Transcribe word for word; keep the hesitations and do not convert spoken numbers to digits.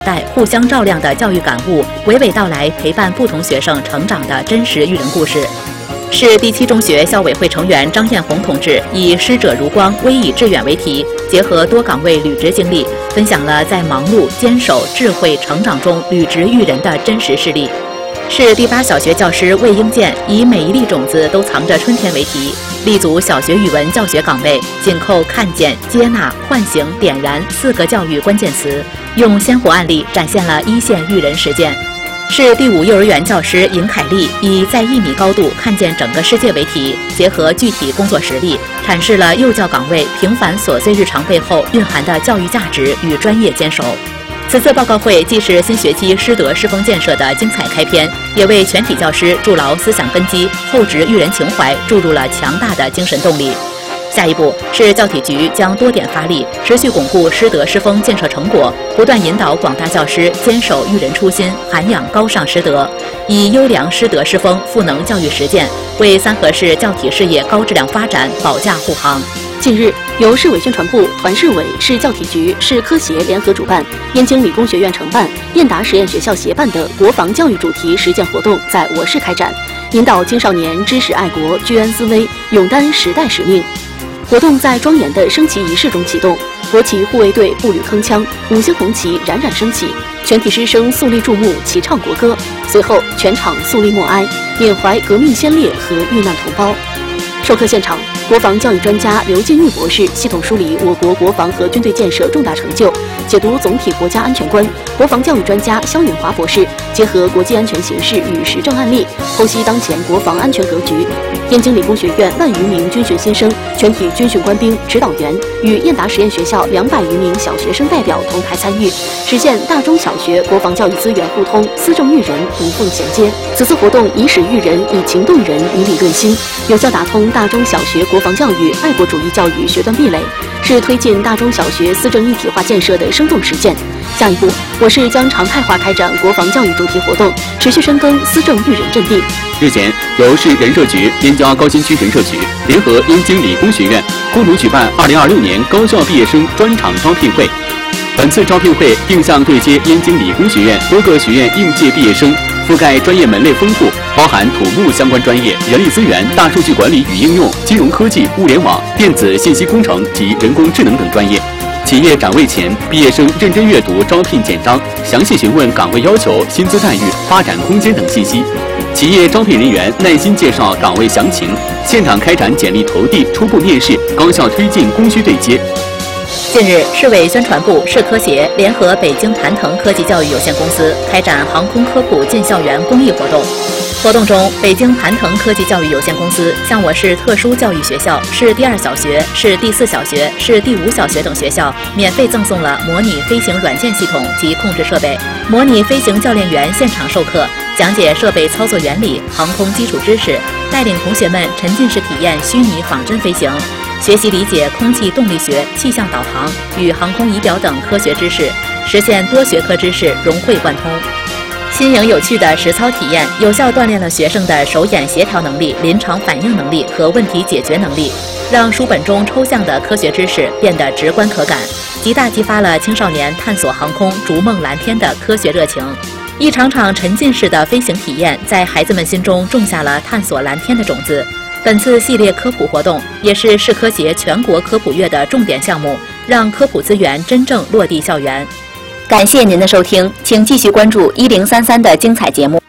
代互相照亮的教育感悟，娓娓道来陪伴不同学生成长的真实育人故事。市第七中学校委会成员张艳红同志以“师者如光，威以致远”为题，结合多岗位履职经历，分享了在忙碌、坚守、智慧、成长中履职育人的真实事例。市第八小学教师魏英健以“每一粒种子都藏着春天”为题，立足小学语文教学岗位，紧扣看见、接纳、唤醒、点燃四个教育关键词，用鲜活案例展现了一线育人实践。市第五幼儿园教师尹凯丽以“在一米高度看见整个世界”为题，结合具体工作实例，阐释了幼教岗位平凡琐碎日常背后蕴含的教育价值与专业坚守。此次报告会既是新学期师德师风建设的精彩开篇，也为全体教师筑牢思想根基、厚植育人情怀注入了强大的精神动力。下一步是教体局将多点发力，持续巩固师德师风建设成果，不断引导广大教师坚守育人初心，涵养高尚师德，以优良师德师风赋能教育实践，为三河市教体事业高质量发展保驾护航。 近日，由市委宣传部、团市委、市教体局、市科协联合主办，燕京理工学院承办、燕达实验学校协办的国防教育主题实践活动在我市开展，引导青少年知识爱国、居安思危，勇担时代使命。活动在庄严的升旗仪式中启动，国旗护卫队步履铿锵，五星红旗冉冉升起，全体师生肃立注目，齐唱国歌。随后，全场肃立默哀，缅怀革命先烈和遇难同胞。授课现场，国防教育专家刘进玉博士系统梳理我国国防和军队建设重大成就，解读总体国家安全观。国防教育专家肖允华博士结合国际安全形势与实证案例，剖析当前国防安全格局。燕京理工学院万余名军训新生、全体军训官兵、指导员与燕达实验学校两百余名小学生代表同台参与，实现大中小学国防教育资源互通、思政育人无缝衔接。此次活动以史育人，以情动人，以理论心，有效打通大中小学国防教育、爱国主义教育学段壁垒，是推进大中小学思政一体化建设的生动实践。下一步，我市将常态化开展国防教育主题活动，持续深耕思政育人阵地。 日前，由市人社局、燕郊高新区人社局联合燕京理工学院共同举办二零二六年高校毕业生专场招聘会。本次招聘会定向对接燕京理工学院多个学院应届毕业生，覆盖专业门类丰富，包含土木相关专业、人力资源、大数据管理与应用、金融科技、物联网、电子信息工程及人工智能等专业。企业展位前，毕业生认真阅读招聘简章，详细询问岗位要求、薪资待遇、发展空间等信息。企业招聘人员耐心介绍岗位详情，现场开展简历投递、初步面试，高效推进供需对接。 近日，市委宣传部、市科协联合北京谭腾科技教育有限公司开展航空科普进校园公益活动。活动中，北京谭腾科技教育有限公司向我市特殊教育学校、市第二小学、市第四小学、市第五小学等学校免费赠送了模拟飞行软件系统及控制设备，模拟飞行教练员现场授课，讲解设备操作原理、航空基础知识，带领同学们沉浸式体验虚拟仿真飞行，学习理解空气动力学、气象导航与航空仪表等科学知识，实现多学科知识融会贯通。新颖有趣的实操体验，有效锻炼了学生的手眼协调能力、临场反应能力和问题解决能力，让书本中抽象的科学知识变得直观可感，极大激发了青少年探索航空、逐梦蓝天的科学热情。一场场沉浸式的飞行体验，在孩子们心中种下了探索蓝天的种子。本次系列科普活动也是市科协全国科普月的重点项目，让科普资源真正落地校园。感谢您的收听，请继续关注一零三三的精彩节目。